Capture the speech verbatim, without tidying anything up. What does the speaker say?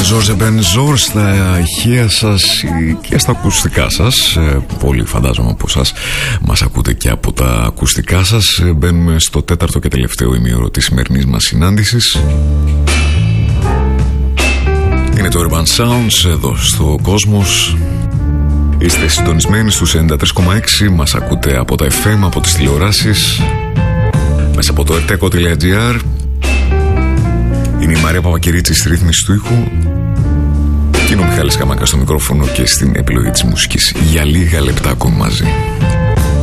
Ζόρζε Μπενζόρ στα ηχεία σας και στα ακουστικά σας. Πολύ φαντάζομαι από εσάς μας ακούτε και από τα ακουστικά σας. Μπαίνουμε στο τέταρτο και τελευταίο ημίωρο της σημερινής μας συνάντησης. Είναι το Urban Sounds εδώ στο Κόσμος. Είστε συντονισμένοι στους ενενήντα τρία κόμμα έξι. Μας ακούτε από τα εφ εμ, από τις τηλεοράσεις, μέσα από το ερτέκο τελεία τζι άρ. Είναι η Μαρία Παπακυρίτσι στη ρύθμιση του ήχου και είναι ο Μιχάλης Καμάκας στο μικρόφωνο και στην επιλογή της μουσικής. Για λίγα λεπτά ακόμη μαζί.